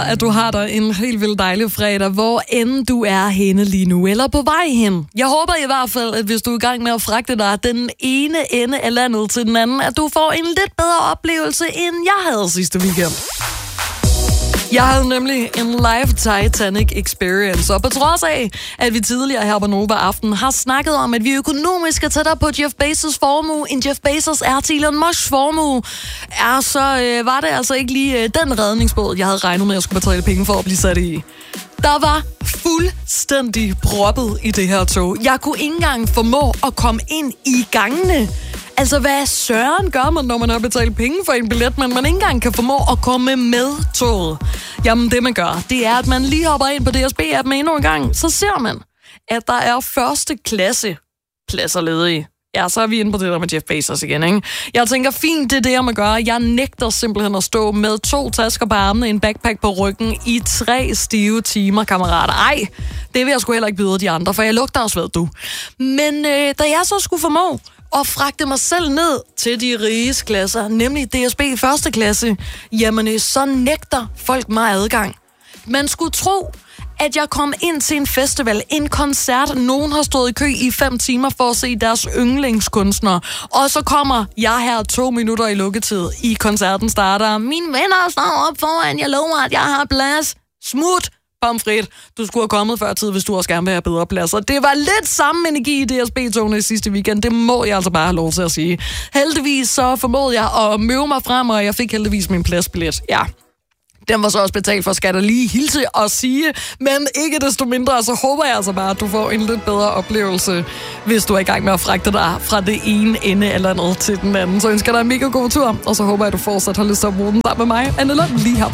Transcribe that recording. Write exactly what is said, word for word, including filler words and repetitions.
at du har dig en helt vildt dejlig fredag, hvor end du er henne lige nu, eller på vej hen. Jeg håber i hvert fald, at hvis du er i gang med at fragte dig den ene ende af landet til den anden, at du får en lidt bedre oplevelse, end jeg havde sidste weekend. Jeg havde nemlig en live Titanic experience, og på trods af, at vi tidligere her på Nova Aften har snakket om, at vi økonomisk er tættere på Jeff Bezos' formue, end Jeff Bezos er til Elon Musk's formue, er, så øh, var det altså ikke lige øh, den redningsbåd, jeg havde regnet med, at jeg skulle betale penge for at blive sat i. Der var fuldstændig proppet i det her tog. Jeg kunne ikke engang formå at komme ind i gangene. Altså, hvad søren gør man, når man har betalt penge for en billet, men man ikke engang kan formå at komme med toget? Jamen, det man gør, det er, at man lige hopper ind på D S B-appen endnu en gang. Så ser man, at der er første klasse pladser ledige. Ja, så er vi inde på det der med Jeff Bezos igen, ikke? Jeg tænker, fint, det er det, jeg må gøre. Jeg nægter simpelthen at stå med to tasker på armene, en backpack på ryggen i tre stive timer, kammerater. Ej, det vil jeg sgu heller ikke byde de andre, for jeg lugter også ved, du. Men øh, da jeg så skulle formå og fragte mig selv ned til de riges klasser, nemlig D S B første klasse, jamen så nægter folk mig adgang. Man skulle tro, at jeg kom ind til en festival, en koncert, nogen har stået i kø i fem timer for at se deres yndlingskunstnere, og så kommer jeg her to minutter i lukketid, i koncerten starter. Mine venner står op foran, jeg lover, at jeg har plads. Smut! Pomfrit, du skulle have kommet før tid, hvis du også gerne vil have bedre pladser. Det var lidt samme energi i D S B-togene i sidste weekend. Det må jeg altså bare have lov til at sige. Heldigvis så formåede jeg at møve mig frem, og jeg fik heldigvis min pladsbillet. Ja, den var så også betalt for, skal der lige hilse og sige. Men ikke desto mindre, så håber jeg altså bare, at du får en lidt bedre oplevelse, hvis du er i gang med at fragte dig fra det ene ende eller andet til den anden. Så ønsker jeg dig en mega god tur, og så håber jeg, at du fortsat har lyst til at bruge den sammen med mig. Anne Lund, lige her.